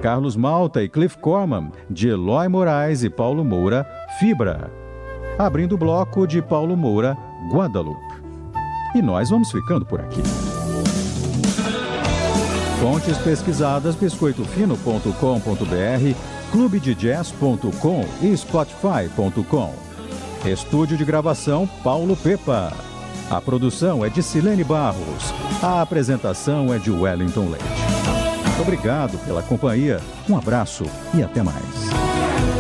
Carlos Malta e Cliff Corman, de Eloy Moraes e Paulo Moura, Fibra. Abrindo o bloco de Paulo Moura, Guadalupe. E nós vamos ficando por aqui. Fontes pesquisadas: biscoitofino.com.br, clubedejazz.com e spotify.com. Estúdio de gravação Paulo Pepa. A produção é de Silene Barros. A apresentação é de Wellington Leite. Muito obrigado pela companhia, um abraço e até mais.